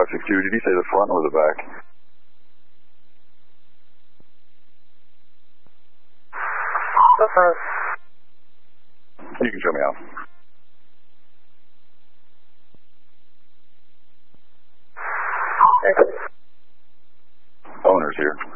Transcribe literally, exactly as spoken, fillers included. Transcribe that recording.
five six two. Did he say the front or the back? The front. You can show me out. Okay. Owner's here.